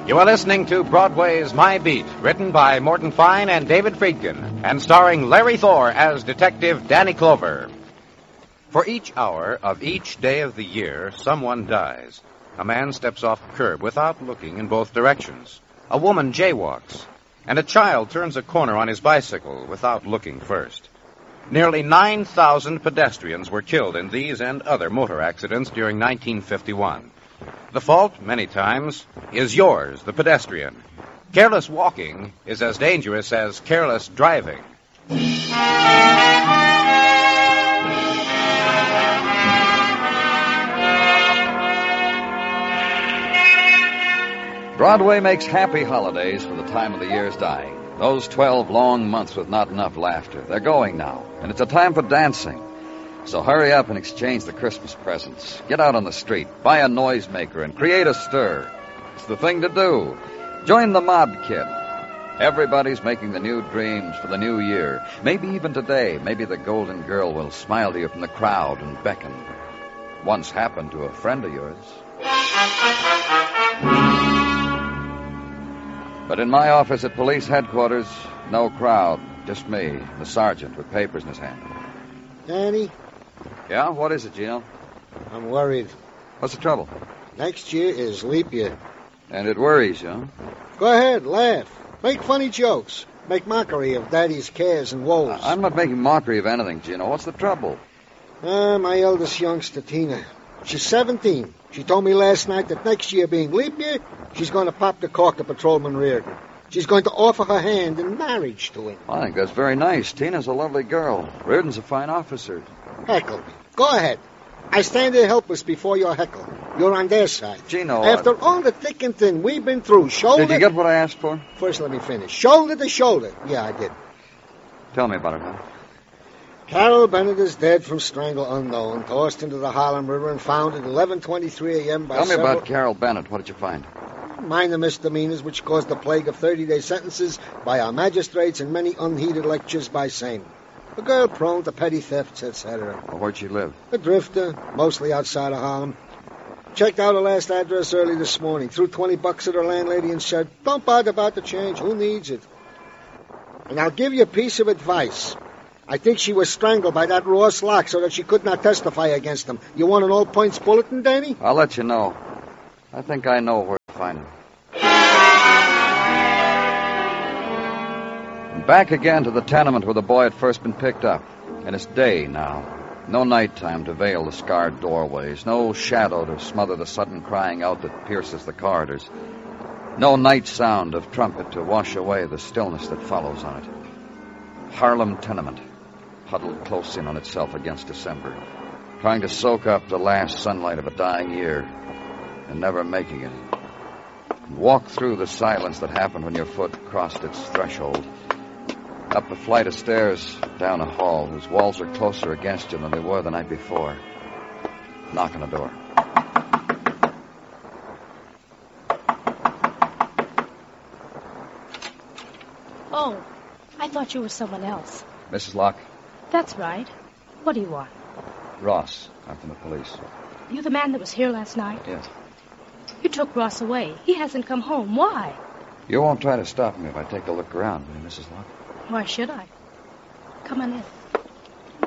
You are listening to Broadway's My Beat, written by Morton Fine and David Friedkin, and starring Larry Thor as Detective Danny Clover. For each hour of each day of the year, someone dies. A man steps off a curb without looking in both directions. A woman jaywalks. And a child turns a corner on his bicycle without looking first. Nearly 9,000 pedestrians were killed in these and other motor accidents during 1951. The fault, many times, is yours, the pedestrian. Careless walking is as dangerous as careless driving. Broadway makes happy holidays for the time of the year's dying. Those 12 long months with not enough laughter. They're going now, and it's a time for dancing. So hurry up and exchange the Christmas presents. Get out on the street, buy a noisemaker, and create a stir. It's the thing to do. Join the Mob Kid. Everybody's making the new dreams for the new year. Maybe even today, maybe the Golden Girl will smile to you from the crowd and beckon. Once happened to a friend of yours. But in my office at police headquarters, no crowd, just me, the sergeant with papers in his hand. Danny? Yeah? What is it, Gino? I'm worried. What's the trouble? Next year is leap year. And it worries you, huh? Go ahead, laugh. Make funny jokes. Make mockery of Daddy's cares and woes. I'm not making mockery of anything, Gino. What's the trouble? My eldest youngster, Tina. She's 17. She told me last night that next year being leap year, she's going to pop the cork to Patrolman Reardon. She's going to offer her hand in marriage to him. I think that's very nice. Tina's a lovely girl. Reardon's a fine officer. Heckle me. Go ahead. I stand there helpless before your heckle. You're on their side. Gino... After all the thick and thin we've been through, shoulder... Did you get what I asked for? First, let me finish. Shoulder to shoulder. Yeah, I did. Tell me about it, huh? Carol Bennett is dead from strangle unknown, tossed into the Harlem River and found at 11:23 a.m. by Tell me about Carol Bennett. What did you find? Minor misdemeanors which caused the plague of 30-day sentences by our magistrates and many unheeded lectures by sane. A girl prone to petty thefts, etc. Well, where'd she live? A drifter, mostly outside of Harlem. Checked out her last address early this morning. Threw $20 at her landlady and said, "Don't bother about the change. Who needs it?" And I'll give you a piece of advice. I think she was strangled by that Ross Locke so that she could not testify against him. You want an all-points bulletin, Danny? I'll let you know. I think I know where to find her. And back again to the tenement where the boy had first been picked up. And it's day now. No nighttime to veil the scarred doorways. No shadow to smother the sudden crying out that pierces the corridors. No night sound of trumpet to wash away the stillness that follows on it. Harlem tenement, huddled close in on itself against December, trying to soak up the last sunlight of a dying year, and never making it. And walk through the silence that happened when your foot crossed its threshold. Up a flight of stairs, down a hall whose walls are closer against you than they were the night before. Knock on the door. Oh, I thought you were someone else. Mrs. Locke? That's right. What do you want? Ross. I'm from the police. You the man that was here last night? Yes. You took Ross away. He hasn't come home. Why? You won't try to stop me if I take a look around, will you, Mrs. Locke? Why should I? Come on in.